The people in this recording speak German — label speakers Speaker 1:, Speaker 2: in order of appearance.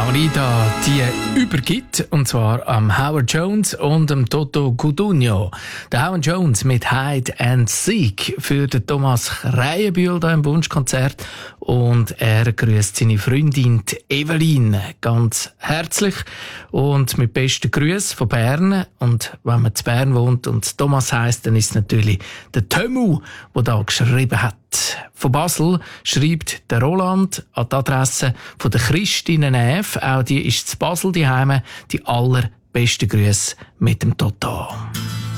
Speaker 1: Florida die übergibt, und zwar am Howard Jones und am Toto Cutugno. Der Howard Jones mit Hide and Seek für den Thomas Kreienbühl hier im Wunschkonzert, und er grüßt seine Freundin Evelyn ganz herzlich und mit besten Grüßen von Bern. Und wenn man zu Bern wohnt und Thomas heisst, dann ist es natürlich der Tömu, der da geschrieben hat. Von Basel schreibt der Roland an die Adresse von der Christine Neff. Auch die ist zu Basel daheim. Die allerbesten Grüße mit dem Toto.